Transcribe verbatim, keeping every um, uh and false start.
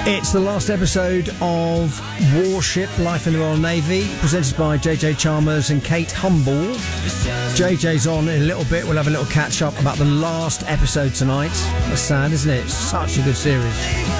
It's the last episode of Warship Life in the Royal Navy, presented by J J Chalmers and Kate Humble. J J's on in a little bit. We'll have a little catch up about the last episode tonight. That's sad, isn't it? It's such a good series.